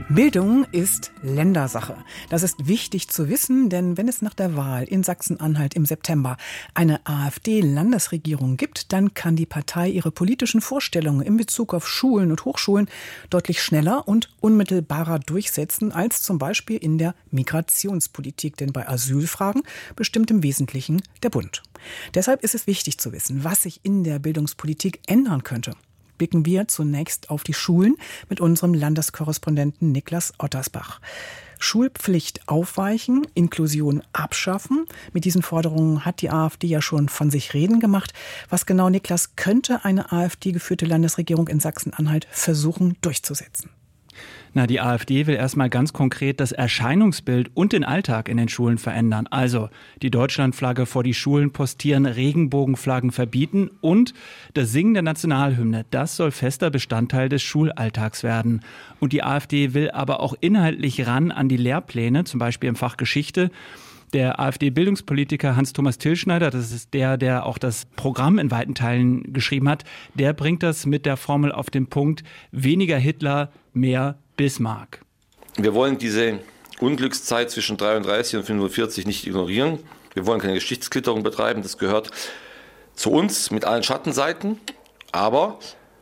Bildung ist Ländersache. Das ist wichtig zu wissen, denn wenn es nach der Wahl in Sachsen-Anhalt im September eine AfD-Landesregierung gibt, dann kann die Partei ihre politischen Vorstellungen in Bezug auf Schulen und Hochschulen deutlich schneller und unmittelbarer durchsetzen als zum Beispiel in der Migrationspolitik. Denn bei Asylfragen bestimmt im Wesentlichen der Bund. Deshalb ist es wichtig zu wissen, was sich in der Bildungspolitik ändern könnte. Blicken wir zunächst auf die Schulen mit unserem Landeskorrespondenten Niklas Ottersbach. Schulpflicht aufweichen, Inklusion abschaffen. Mit diesen Forderungen hat die AfD ja schon von sich reden gemacht. Was genau, Niklas, könnte eine AfD-geführte Landesregierung in Sachsen-Anhalt versuchen durchzusetzen? Die AfD will erstmal ganz konkret das Erscheinungsbild und den Alltag in den Schulen verändern. Also die Deutschlandflagge vor die Schulen postieren, Regenbogenflaggen verbieten und das Singen der Nationalhymne, das soll fester Bestandteil des Schulalltags werden. Und die AfD will aber auch inhaltlich ran an die Lehrpläne, zum Beispiel im Fach Geschichte. Der AfD-Bildungspolitiker Hans-Thomas Tilschneider, das ist der auch das Programm in weiten Teilen geschrieben hat, der bringt das mit der Formel auf den Punkt: weniger Hitler, mehr Bismarck. Wir wollen diese Unglückszeit zwischen 33 und 45 nicht ignorieren. Wir wollen keine Geschichtsklitterung betreiben. Das gehört zu uns mit allen Schattenseiten. Aber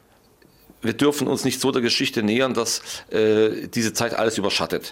wir dürfen uns nicht so der Geschichte nähern, dass diese Zeit alles überschattet.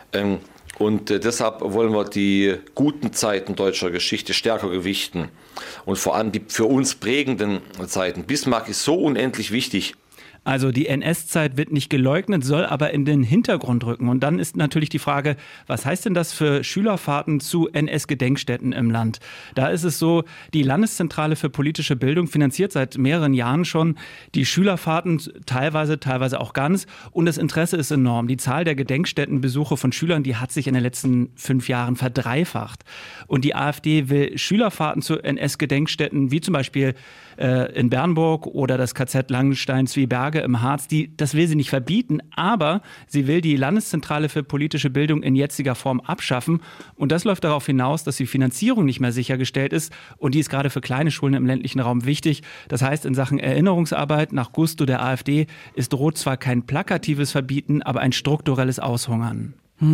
Und deshalb wollen wir die guten Zeiten deutscher Geschichte stärker gewichten. Und vor allem die für uns prägenden Zeiten. Bismarck ist so unendlich wichtig. Also die NS-Zeit wird nicht geleugnet, soll aber in den Hintergrund rücken. Und dann ist natürlich die Frage, was heißt denn das für Schülerfahrten zu NS-Gedenkstätten im Land? Da ist es so, die Landeszentrale für politische Bildung finanziert seit mehreren Jahren schon die Schülerfahrten, teilweise auch ganz. Und das Interesse ist enorm. Die Zahl der Gedenkstättenbesuche von Schülern, die hat sich in den letzten 5 Jahren verdreifacht. Und die AfD will Schülerfahrten zu NS-Gedenkstätten, wie zum Beispiel in Bernburg oder das KZ Langenstein-Zwieberge im Harz, das will sie nicht verbieten, aber sie will die Landeszentrale für politische Bildung in jetziger Form abschaffen. Und das läuft darauf hinaus, dass die Finanzierung nicht mehr sichergestellt ist. Und die ist gerade für kleine Schulen im ländlichen Raum wichtig. Das heißt, in Sachen Erinnerungsarbeit nach Gusto der AfD droht zwar kein plakatives Verbieten, aber ein strukturelles Aushungern.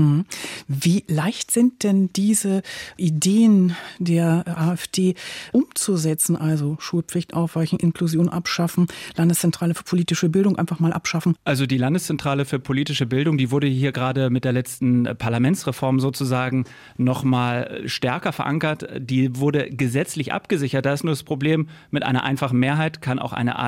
Wie leicht sind denn diese Ideen der AfD umzusetzen? Also Schulpflicht aufweichen, Inklusion abschaffen, Landeszentrale für politische Bildung einfach mal abschaffen. Also die Landeszentrale für politische Bildung, die wurde hier gerade mit der letzten Parlamentsreform sozusagen noch mal stärker verankert. Die wurde gesetzlich abgesichert. Da ist nur das Problem, mit einer einfachen Mehrheit kann auch eine